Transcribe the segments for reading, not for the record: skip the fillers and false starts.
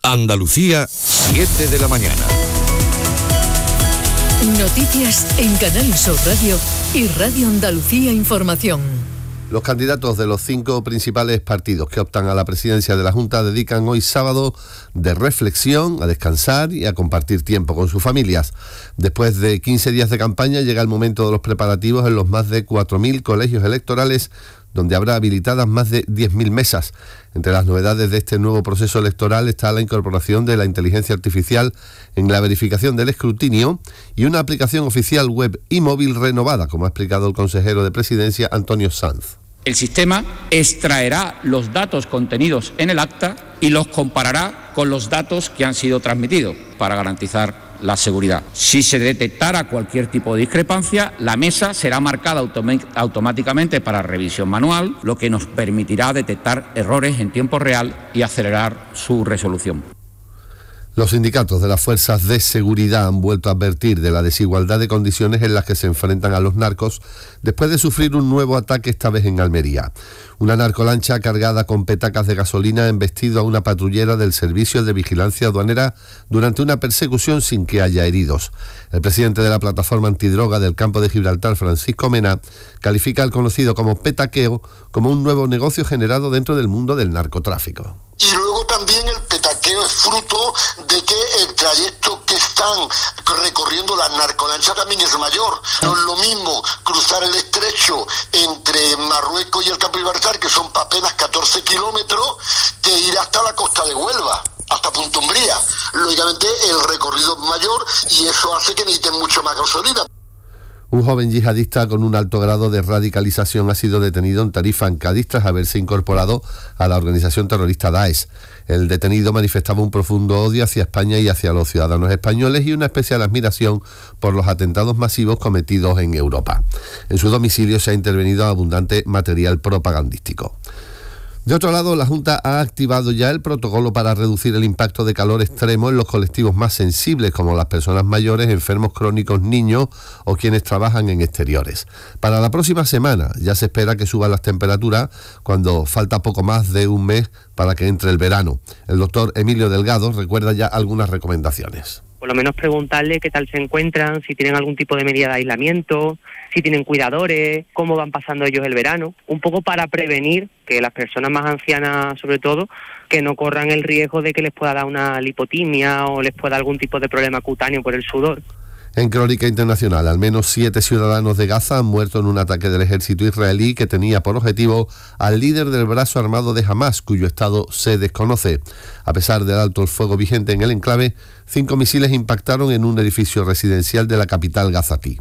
Andalucía, 7 de la mañana. Noticias en Canal Sur Radio y Radio Andalucía Información. Los candidatos de los 5 principales partidos que optan a la presidencia de la Junta dedican hoy sábado de reflexión, a descansar y a compartir tiempo con sus familias. Después de 15 días de campaña llega el momento de los preparativos en los más de 4.000 colegios electorales, donde habrá habilitadas más de 10.000 mesas. Entre las novedades de este nuevo proceso electoral está la incorporación de la inteligencia artificial en la verificación del escrutinio y una aplicación oficial web y móvil renovada, como ha explicado el consejero de Presidencia, Antonio Sanz. El sistema extraerá los datos contenidos en el acta y los comparará con los datos que han sido transmitidos para garantizar la seguridad. Si se detectara cualquier tipo de discrepancia, la mesa será marcada automáticamente para revisión manual, lo que nos permitirá detectar errores en tiempo real y acelerar su resolución. Los sindicatos de las fuerzas de seguridad han vuelto a advertir de la desigualdad de condiciones en las que se enfrentan a los narcos después de sufrir un nuevo ataque, esta vez en Almería. Una narcolancha cargada con petacas de gasolina ha embestido a una patrullera del Servicio de Vigilancia Aduanera durante una persecución sin que haya heridos. El presidente de la plataforma antidroga del campo de Gibraltar, Francisco Mena, califica el conocido como petaqueo como un nuevo negocio generado dentro del mundo del narcotráfico. Y luego también el petaqueo es fruto de que el trayecto que están recorriendo las narcolanchas también es mayor. No es lo mismo cruzar el estrecho entre Marruecos y el campo de Gibraltar, que son apenas 14 kilómetros, que ir hasta la costa de Huelva, hasta Punta Umbría. Lógicamente el recorrido es mayor y eso hace que necesiten mucho más gasolina. Un joven yihadista con un alto grado de radicalización ha sido detenido en Tarifa, en Cádiz, tras haberse incorporado a la organización terrorista Daesh. El detenido manifestaba un profundo odio hacia España y hacia los ciudadanos españoles y una especial admiración por los atentados masivos cometidos en Europa. En su domicilio se ha intervenido abundante material propagandístico. De otro lado, la Junta ha activado ya el protocolo para reducir el impacto de calor extremo en los colectivos más sensibles, como las personas mayores, enfermos crónicos, niños o quienes trabajan en exteriores. Para la próxima semana ya se espera que suban las temperaturas cuando falta poco más de un mes para que entre el verano. El doctor Emilio Delgado recuerda ya algunas recomendaciones. Por lo menos preguntarle qué tal se encuentran, si tienen algún tipo de medida de aislamiento, si tienen cuidadores, cómo van pasando ellos el verano, un poco para prevenir que las personas más ancianas, sobre todo, que no corran el riesgo de que les pueda dar una lipotimia o les pueda dar algún tipo de problema cutáneo por el sudor. En crónica internacional, al menos 7 ciudadanos de Gaza han muerto en un ataque del ejército israelí que tenía por objetivo al líder del brazo armado de Hamás, cuyo estado se desconoce. A pesar del alto el fuego vigente en el enclave, 5 misiles impactaron en un edificio residencial de la capital gazatí.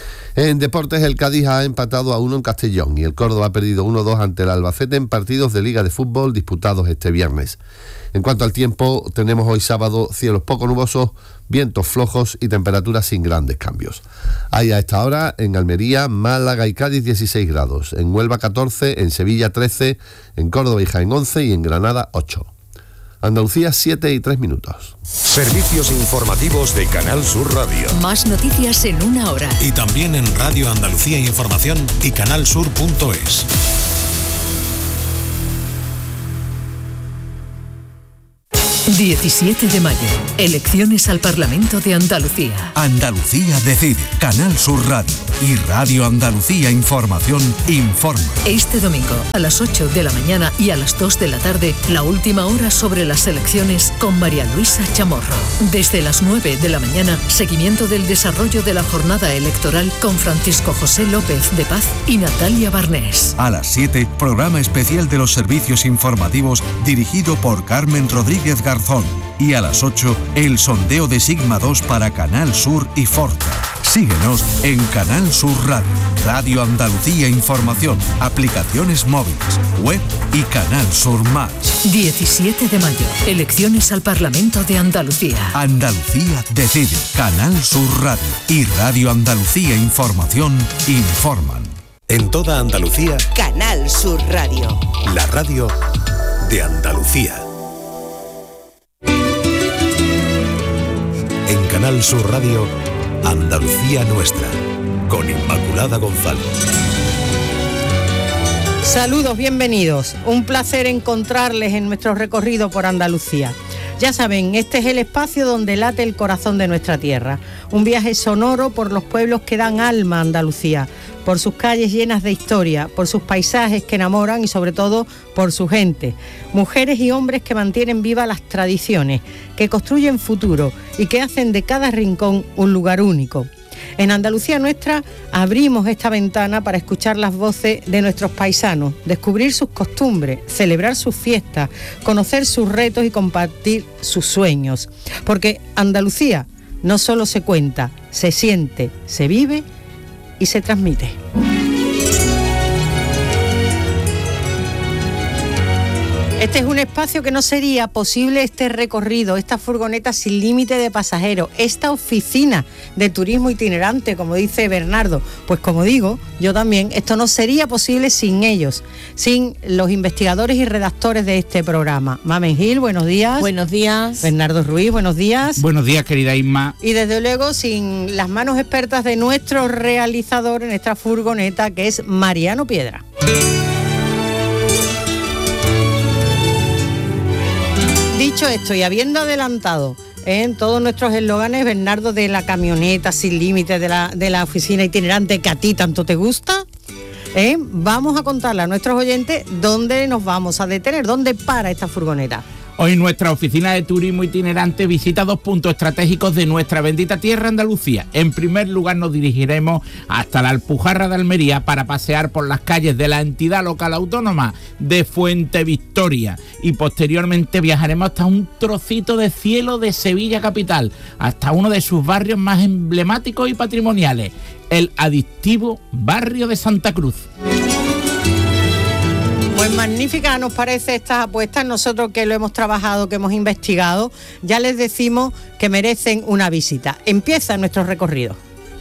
En deportes, el Cádiz ha empatado a 1 en Castellón y el Córdoba ha perdido 1-2 ante el Albacete en partidos de Liga de Fútbol disputados este viernes. En cuanto al tiempo, tenemos hoy sábado cielos poco nubosos, vientos flojos y temperaturas sin grandes cambios. Hay a esta hora en Almería, Málaga y Cádiz 16 grados, en Huelva 14, en Sevilla 13, en Córdoba y Jaén 11 y en Granada 8. Andalucía 7:03. Servicios informativos de Canal Sur Radio. Más noticias en una hora. Y también en Radio Andalucía Información y canalsur.es. El 17 de mayo, elecciones al Parlamento de Andalucía. Andalucía decide. Canal Sur Radio y Radio Andalucía Información informa. Este domingo, a las 8 de la mañana y a las 2 de la tarde, la última hora sobre las elecciones con María Luisa Chamorro. Desde las 9 de la mañana, seguimiento del desarrollo de la jornada electoral con Francisco José López de Paz y Natalia Barnés. A las 7, programa especial de los servicios informativos dirigido por Carmen Rodríguez Garzón. Y a las 8, el sondeo de Sigma 2 para Canal Sur y Forta. Síguenos en Canal Sur Radio, Radio Andalucía Información, aplicaciones móviles, web y Canal Sur Más. 17 de mayo, elecciones al Parlamento de Andalucía. Andalucía decide. Canal Sur Radio y Radio Andalucía Información informan. En toda Andalucía, Canal Sur Radio. La radio de Andalucía. En Canal Sur Radio, Andalucía Nuestra, con Inmaculada González. Saludos, bienvenidos. Un placer encontrarles en nuestro recorrido por Andalucía. Ya saben, este es el espacio donde late el corazón de nuestra tierra. Un viaje sonoro por los pueblos que dan alma a Andalucía, por sus calles llenas de historia, por sus paisajes que enamoran y sobre todo por su gente. Mujeres y hombres que mantienen vivas las tradiciones, que construyen futuro y que hacen de cada rincón un lugar único. En Andalucía Nuestra abrimos esta ventana para escuchar las voces de nuestros paisanos, descubrir sus costumbres, celebrar sus fiestas, conocer sus retos y compartir sus sueños. Porque Andalucía no solo se cuenta, se siente, se vive y se transmite. Este es un espacio que no sería posible este recorrido, esta furgoneta sin límite de pasajeros, esta oficina de turismo itinerante, como dice Bernardo. Pues como digo, yo también, esto no sería posible sin ellos, sin los investigadores y redactores de este programa. Mamen Gil, buenos días. Buenos días. Bernardo Ruiz, buenos días. Buenos días, querida Isma. Y desde luego sin las manos expertas de nuestro realizador en esta furgoneta, que es Mariano Piedra. Dicho esto y habiendo adelantado en todos nuestros eslóganes, Bernardo, de la camioneta sin límites, de la oficina itinerante que a ti tanto te gusta, vamos a contarle a nuestros oyentes dónde nos vamos a detener, dónde para esta furgoneta. Hoy nuestra oficina de turismo itinerante visita 2 puntos estratégicos de nuestra bendita tierra Andalucía. En primer lugar nos dirigiremos hasta la Alpujarra de Almería para pasear por las calles de la entidad local autónoma de Fuente Victoria y posteriormente viajaremos hasta un trocito de cielo de Sevilla capital, hasta uno de sus barrios más emblemáticos y patrimoniales, el adictivo barrio de Santa Cruz. Pues magnífica nos parece estas apuestas. Nosotros que lo hemos trabajado, que hemos investigado, ya les decimos que merecen una visita. Empieza nuestro recorrido.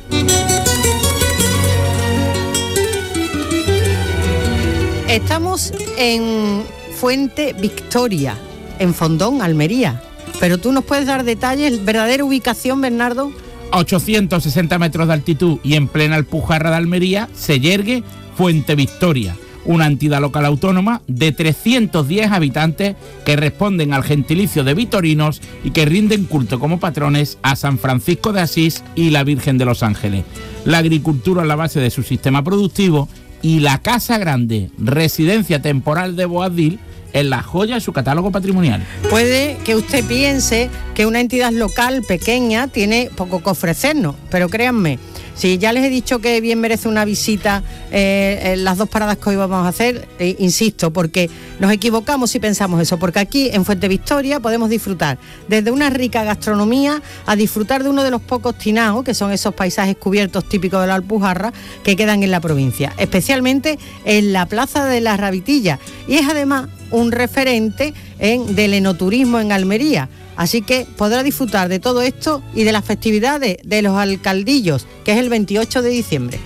Estamos en Fuente Victoria, en Fondón, Almería. Pero tú nos puedes dar detalles, verdadera ubicación, Bernardo. A 860 metros de altitud y en plena Alpujarra de Almería se yergue Fuente Victoria, una entidad local autónoma de 310 habitantes que responden al gentilicio de vitorinos y que rinden culto como patrones a San Francisco de Asís y la Virgen de los Ángeles. La agricultura es la base de su sistema productivo y la Casa Grande, residencia temporal de Boabdil, es la joya de su catálogo patrimonial. Puede que usted piense que una entidad local pequeña tiene poco que ofrecernos, pero créanme, si ya les he dicho que bien merece una visita las 2 paradas que hoy vamos a hacer, insisto, porque nos equivocamos si pensamos eso, porque aquí en Fuente Victoria podemos disfrutar desde una rica gastronomía a disfrutar de uno de los pocos tinaos, que son esos paisajes cubiertos típicos de la Alpujarra que quedan en la provincia, especialmente en la Plaza de la Rabitilla, y es además un referente del enoturismo en Almería. Así que podrá disfrutar de todo esto y de las festividades de los alcaldillos, que es el 28 de diciembre.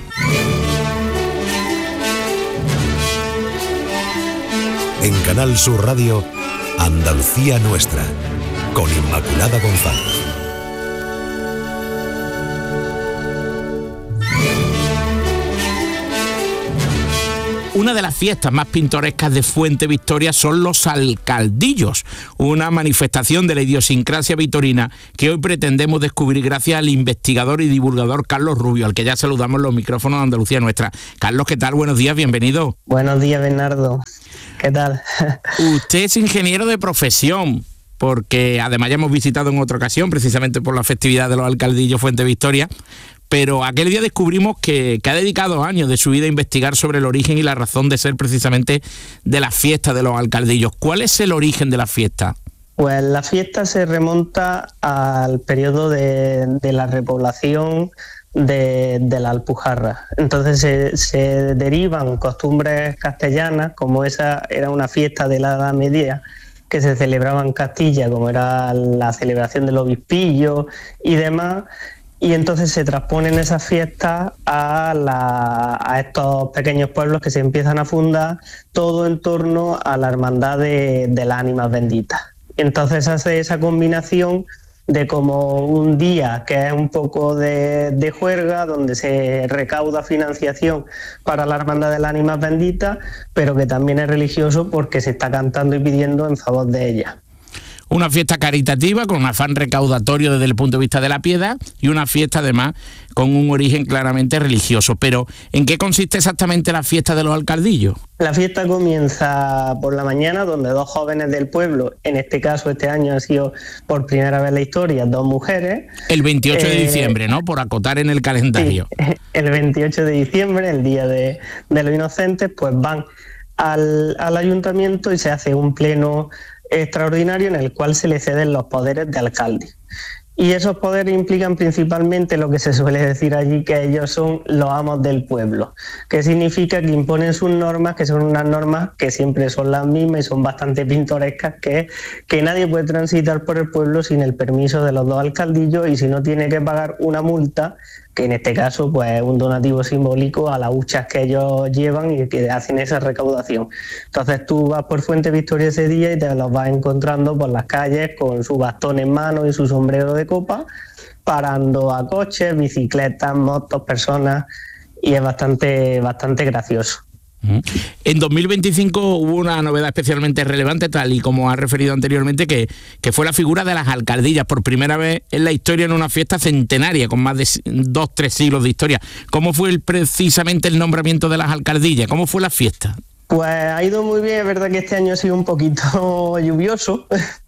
En Canal Sur Radio, Andalucía Nuestra, con Inmaculada González. Una de las fiestas más pintorescas de Fuente Victoria son los alcaldillos, una manifestación de la idiosincrasia vitorina que hoy pretendemos descubrir gracias al investigador y divulgador Carlos Rubio, al que ya saludamos en los micrófonos de Andalucía Nuestra. Carlos, ¿qué tal? Buenos días, bienvenido. Buenos días, Bernardo. ¿Qué tal? Usted es ingeniero de profesión, porque además ya hemos visitado en otra ocasión, precisamente por la festividad de los alcaldillos Fuente Victoria, pero aquel día descubrimos que ha dedicado años de su vida a investigar sobre el origen y la razón de ser precisamente de las fiestas de los alcaldillos. ¿Cuál es el origen de la fiesta? Pues la fiesta se remonta al periodo de la repoblación de la Alpujarra. Entonces se derivan costumbres castellanas, como esa era una fiesta de la Edad Media que se celebraba en Castilla, como era la celebración del obispillo y demás. Y entonces se transponen esas fiestas a estos pequeños pueblos que se empiezan a fundar, todo en torno a la hermandad de las ánimas benditas. Entonces hace esa combinación de como un día que es un poco de juerga, donde se recauda financiación para la hermandad de las ánimas benditas, pero que también es religioso porque se está cantando y pidiendo en favor de ella. Una fiesta caritativa con un afán recaudatorio desde el punto de vista de la piedad y una fiesta además con un origen claramente religioso. Pero, ¿en qué consiste exactamente la fiesta de los alcaldillos? La fiesta comienza por la mañana, donde dos jóvenes del pueblo, en este caso este año ha sido por primera vez en la historia, 2 mujeres. El 28 de diciembre, ¿no? Por acotar en el calendario. Sí, el 28 de diciembre, el Día de los Inocentes, pues van al ayuntamiento y se hace un pleno extraordinario en el cual se le ceden los poderes de alcalde. Y esos poderes implican principalmente lo que se suele decir allí, que ellos son los amos del pueblo, que significa que imponen sus normas, que son unas normas que siempre son las mismas y son bastante pintorescas, que es que nadie puede transitar por el pueblo sin el permiso de los 2 alcaldillos y si no tiene que pagar una multa, que en este caso pues es un donativo simbólico a las huchas que ellos llevan y que hacen esa recaudación. Entonces tú vas por Fuente Victoria ese día y te los vas encontrando por las calles con su bastón en mano y su sombrero de copa, parando a coches, bicicletas, motos, personas, y es bastante gracioso. En 2025 hubo una novedad especialmente relevante, tal y como ha referido anteriormente, que fue la figura de las alcaldillas, por primera vez en la historia en una fiesta centenaria, con más de 2-3 siglos de historia. ¿Cómo fue precisamente el nombramiento de las alcaldillas? ¿Cómo fue la fiesta? Pues ha ido muy bien, es verdad que este año ha sido un poquito lluvioso,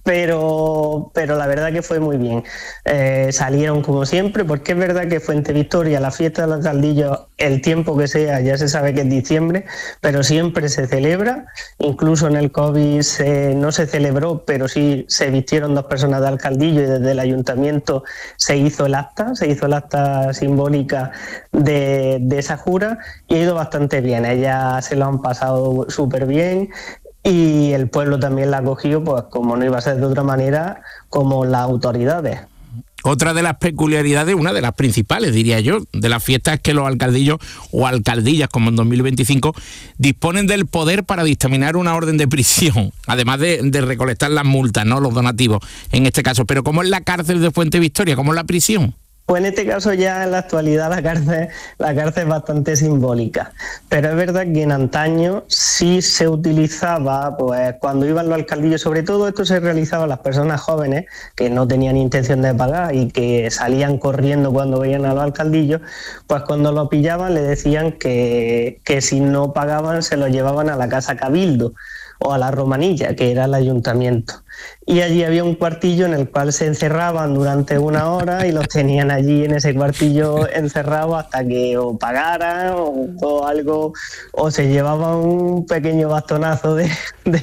pero la verdad que fue muy bien. Salieron como siempre, porque es verdad que Fuente Victoria, la fiesta de los alcaldillos, el tiempo que sea, ya se sabe que es diciembre, pero siempre se celebra. Incluso en el COVID no se celebró, pero sí se vistieron 2 personas de alcaldillo y desde el ayuntamiento se hizo el acta simbólica de esa jura y ha ido bastante bien. Ellas se lo han pasado súper bien. Y el pueblo también la acogió, pues como no iba a ser de otra manera, como las autoridades. Otra de las peculiaridades, una de las principales, diría yo, de la fiesta es que los alcaldillos o alcaldillas, como en 2025, disponen del poder para dictaminar una orden de prisión, además de recolectar las multas, ¿no? Los donativos, en este caso. Pero ¿cómo es la cárcel de Fuente Victoria? ¿Cómo es la prisión? Pues en este caso ya en la actualidad la cárcel es bastante simbólica, pero es verdad que en antaño sí se utilizaba, pues cuando iban los alcaldillos, sobre todo esto se realizaba a las personas jóvenes que no tenían intención de pagar y que salían corriendo cuando veían a los alcaldillos, pues cuando lo pillaban le decían que si no pagaban se lo llevaban a la Casa Cabildo o a la Romanilla, que era el ayuntamiento. Y allí había un cuartillo en el cual se encerraban durante 1 hora y los tenían allí en ese cuartillo encerrados hasta que o pagaran o algo, o se llevaban un pequeño bastonazo de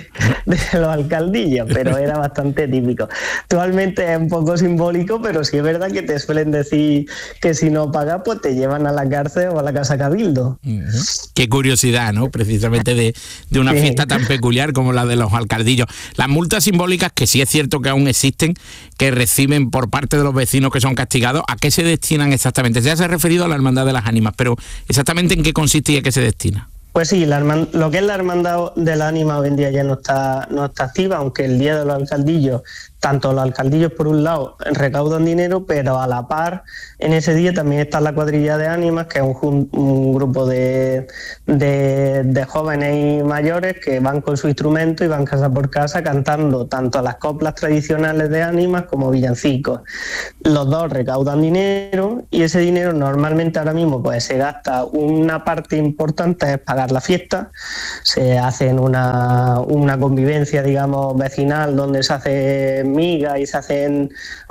los alcaldillos, pero era bastante típico. Actualmente es un poco simbólico, pero sí es verdad que te suelen decir que si no pagas, pues te llevan a la cárcel o a la Casa Cabildo. Qué curiosidad, ¿no? Precisamente de una fiesta tan peculiar como la de los alcaldillos. Las multas simbólicas, que sí es cierto que aún existen, que reciben por parte de los vecinos que son castigados, ¿a qué se destinan exactamente? Ya se ha referido a la Hermandad de las Ánimas, pero ¿exactamente en qué consiste y a qué se destina? Pues sí, lo que es la Hermandad de la Ánima hoy en día ya no está activa, aunque el Día de los Alcaldillos, tanto los alcaldillos por un lado recaudan dinero, pero a la par en ese día también está la Cuadrilla de Ánimas, que es un grupo de jóvenes y mayores que van con su instrumento y van casa por casa cantando tanto las coplas tradicionales de Ánimas como villancicos. Los 2 recaudan dinero y ese dinero normalmente ahora mismo pues se gasta, una parte importante es pagar la fiesta, se hacen una convivencia, digamos, vecinal donde se hace migas y se hacen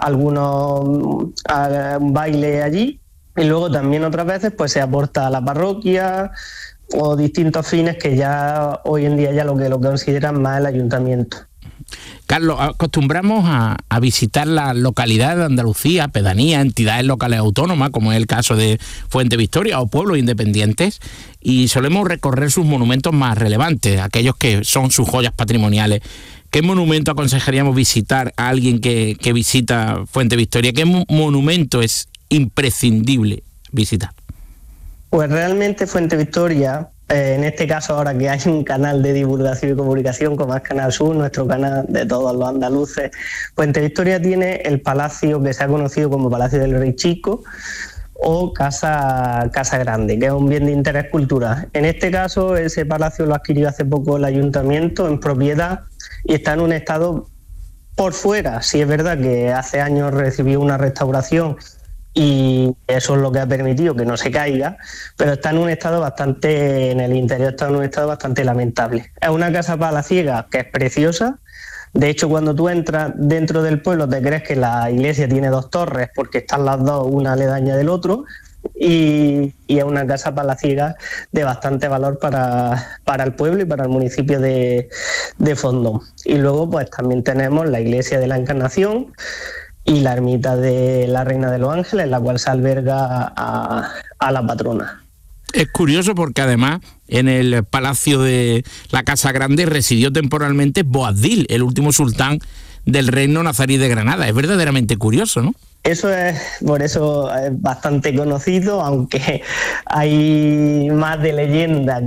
un baile allí, y luego también otras veces pues se aporta a la parroquia o distintos fines que ya hoy en día ya lo consideran más el ayuntamiento. Carlos, acostumbramos a visitar la localidad de Andalucía, pedanías, entidades locales autónomas, como es el caso de Fuente Victoria o pueblos independientes, y solemos recorrer sus monumentos más relevantes, aquellos que son sus joyas patrimoniales. ¿Qué monumento aconsejaríamos visitar a alguien que visita Fuente Victoria? ¿Qué monumento es imprescindible visitar? Pues realmente Fuente Victoria, en este caso ahora que hay un canal de divulgación y comunicación como es Canal Sur, nuestro canal de todos los andaluces, Fuente Victoria tiene el palacio que se ha conocido como Palacio del Rey Chico o Casa Grande, que es un bien de interés cultural. En este caso ese palacio lo adquirió hace poco el ayuntamiento en propiedad y está en un estado Por fuera, sí es verdad que hace años recibió una restauración y eso es lo que ha permitido que no se caiga, pero está en un estado bastante, en el interior está en un estado bastante lamentable. Es una casa palaciega que es preciosa. De hecho, cuando tú entras dentro del pueblo te crees que la iglesia tiene 2 torres porque están las dos una aledaña del otro, y es una casa palaciega de bastante valor para el pueblo y para el municipio de Fondón. Y luego pues también tenemos la iglesia de la Encarnación y la ermita de la Reina de los Ángeles, la cual se alberga a la patrona. Es curioso porque además en el palacio de la Casa Grande residió temporalmente Boabdil, el último sultán del reino nazarí de Granada. Es verdaderamente curioso, ¿no? Por eso es bastante conocido, aunque hay más de leyenda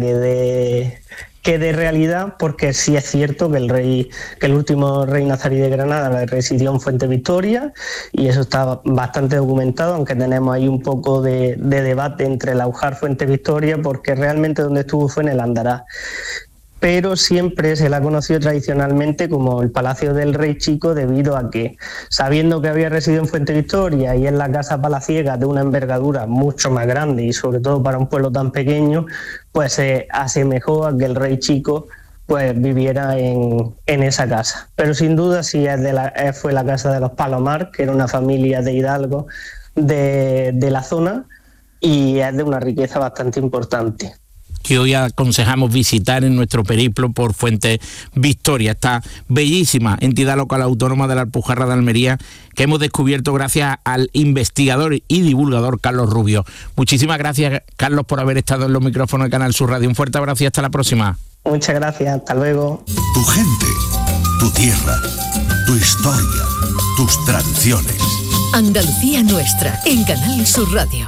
que de realidad, porque sí es cierto que el último rey nazarí de Granada residió en Fuente Victoria, y eso está bastante documentado, aunque tenemos ahí un poco de debate entre el Aujar Fuente Victoria, porque realmente donde estuvo fue en el Andará. Pero siempre se la ha conocido tradicionalmente como el Palacio del Rey Chico, debido a que, sabiendo que había residido en Fuente Victoria y en la casa palaciega de una envergadura mucho más grande y sobre todo para un pueblo tan pequeño, pues se asemejó a que el Rey Chico pues viviera en esa casa. Pero sin duda sí fue la casa de los Palomar, que era una familia de hidalgos de la zona, y es de una riqueza bastante importante, que hoy aconsejamos visitar en nuestro periplo por Fuente Victoria, esta bellísima entidad local autónoma de la Alpujarra de Almería, que hemos descubierto gracias al investigador y divulgador Carlos Rubio. Muchísimas gracias, Carlos, por haber estado en los micrófonos de Canal Sur Radio. Un fuerte abrazo y hasta la próxima. Muchas gracias, hasta luego. Tu gente, tu tierra, tu historia, tus tradiciones. Andalucía Nuestra, en Canal Sur Radio.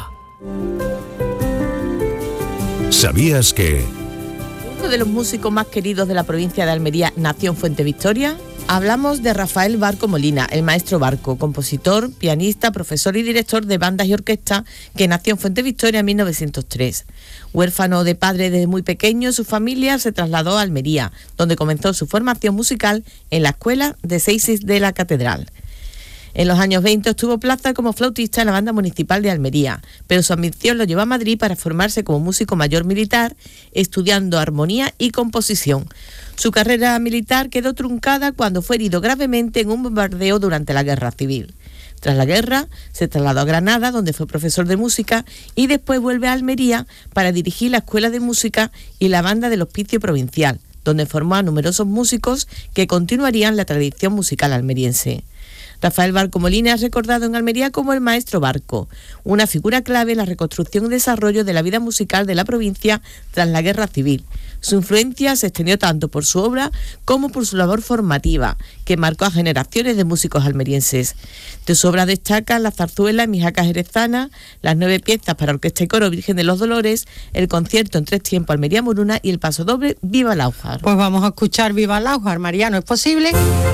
¿Sabías que uno de los músicos más queridos de la provincia de Almería nació en Fuente Victoria? Hablamos de Rafael Barco Molina, el maestro Barco, compositor, pianista, profesor y director de bandas y orquestas, que nació en Fuente Victoria en 1903. Huérfano de padre desde muy pequeño, su familia se trasladó a Almería, donde comenzó su formación musical en la Escuela de Seises de la Catedral. En los años 20 obtuvo plaza como flautista en la banda municipal de Almería, pero su ambición lo llevó a Madrid para formarse como músico mayor militar, estudiando armonía y composición. Su carrera militar quedó truncada cuando fue herido gravemente en un bombardeo durante la Guerra Civil. Tras la guerra, se trasladó a Granada, donde fue profesor de música, y después vuelve a Almería para dirigir la Escuela de Música y la Banda del Hospicio Provincial, donde formó a numerosos músicos que continuarían la tradición musical almeriense. Rafael Barco Molina es recordado en Almería como el maestro Barco, una figura clave en la reconstrucción y desarrollo de la vida musical de la provincia tras la Guerra Civil. Su influencia se extendió tanto por su obra como por su labor formativa, que marcó a generaciones de músicos almerienses. De su obra destacan la zarzuela Mijaca jerezana, las 9 piezas para orquesta y coro Virgen de los Dolores, el concierto en 3 tiempos Almería Moruna y el pasodoble Viva el Aujar. Pues vamos a escuchar Viva el Aujar, Mariano, ¿es posible?